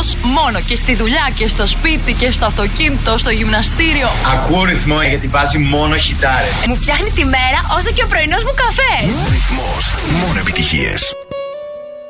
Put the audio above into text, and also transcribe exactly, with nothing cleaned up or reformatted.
Ρυθμός. Μόνο και στη δουλειά και στο σπίτι και στο αυτοκίνητο, στο γυμναστήριο. Ακούω Ρυθμό γιατί βάζει μόνο χιτάρες. Μου φτιάχνει τη μέρα όσο και ο πρωινός μου καφές. Ρυθμός. Μόνο επιτυχίες.